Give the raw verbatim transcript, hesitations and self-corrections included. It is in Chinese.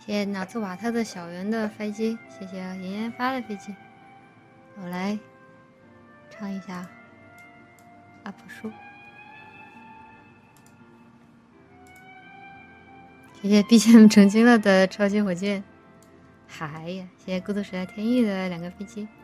谢谢脑子瓦特的小圆的飞机，谢谢妍妍发的飞机。我来唱一下 up 书。谢谢 B G M 成精了的超级火箭。嗨呀，谢谢孤独时代天意的两个飞机。